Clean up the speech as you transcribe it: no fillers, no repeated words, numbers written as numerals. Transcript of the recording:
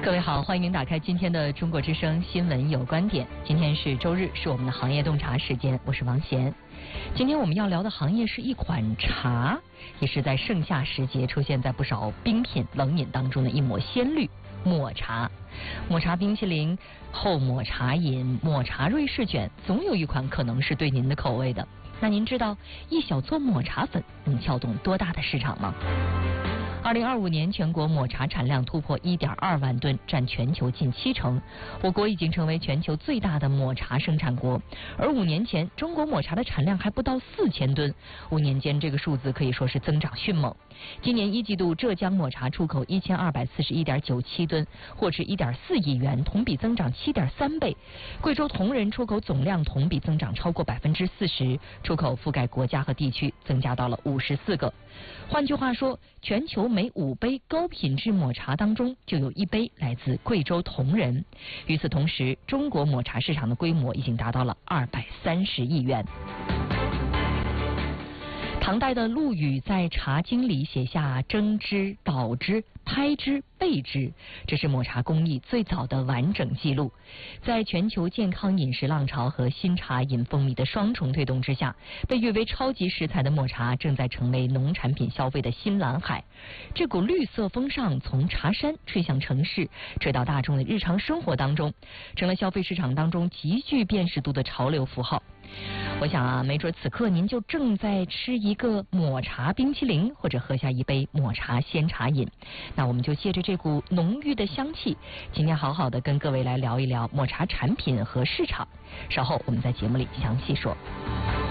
各位好，欢迎打开今天的中国之声新闻有观点。今天是周日，是我们的行业洞察时间，我是王贤。今天我们要聊的行业是一款茶，也是在盛夏时节出现在不少冰品冷饮当中的一抹鲜绿——抹茶。抹茶冰淇淋、厚抹茶饮、抹茶瑞士卷，总有一款可能是对您的口味的。那您知道一小撮抹茶粉能撬动多大的市场吗？2025年全国抹茶产量突破1.2万吨，占全球近70%。我国已经成为全球最大的抹茶生产国，而5年前中国抹茶的产量还不到4000吨，5年间这个数字可以说是增长迅猛。今年1季度浙江抹茶出口1241.97吨，获值1.4亿元，同比增长7.3倍。贵州铜仁出口总量同比增长超过40%，出口覆盖国家和地区增加到了54个。换句话说，全球每5杯高品质抹茶当中就有1杯来自贵州铜仁。与此同时，中国抹茶市场的规模已经达到了230亿元。唐代的陆羽在《茶经》里写下蒸之、捣之、拍之、焙之，这是抹茶工艺最早的完整记录。在全球健康饮食浪潮和新茶饮风靡的双重推动之下，被誉为超级食材的抹茶正在成为农产品消费的新蓝海。这股绿色风尚从茶山吹向城市，吹到大众的日常生活当中，成了消费市场当中极具辨识度的潮流符号。我想啊，没准此刻您就正在吃一个抹茶冰淇淋，或者喝下一杯抹茶鲜茶饮。那我们就借着这股浓郁的香气，今天好好的跟各位来聊一聊抹茶产品和市场。稍后我们在节目里详细说。